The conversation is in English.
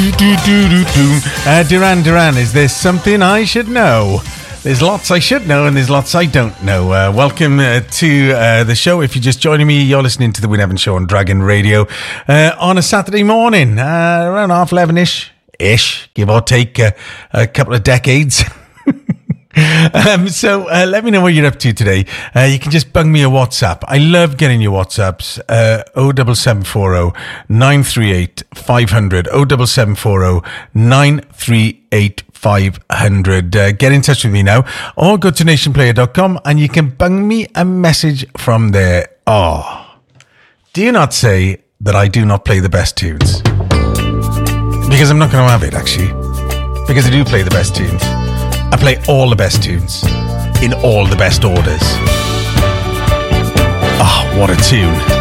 Duran Duran, is there something I should know? There's lots I should know and there's lots I don't know. Welcome to the show. If you're just joining me, you're listening to the Wyn Evans Show on Dragon Radio on a Saturday morning, around 11:30-ish, give or take a couple of decades. So let me know what you're up to today. You can just bung me a WhatsApp. I love getting your WhatsApps. 07740 938 500. 07740 938 500. Get in touch with me now, or go to nationplayer.com and you can bung me a message from there. Oh, do you not say that I do not play the best tunes? Because I'm not going to have it, actually. Because I do play the best tunes. I play all the best tunes in all the best orders. Oh, what a tune.